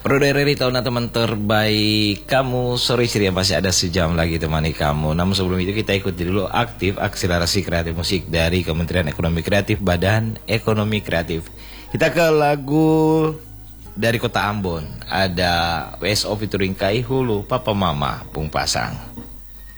Roderi tahun teman terbaik kamu. Sorry Ceria, masih ada sejam lagi temani kamu. Namun sebelum itu kita ikuti dulu aktif akselerasi kreatif musik dari Kementerian Ekonomi Kreatif, Badan Ekonomi Kreatif. Kita ke lagu dari Kota Ambon. Ada WSO featuring Kai Hulu, Papa Mama Pung Pasang.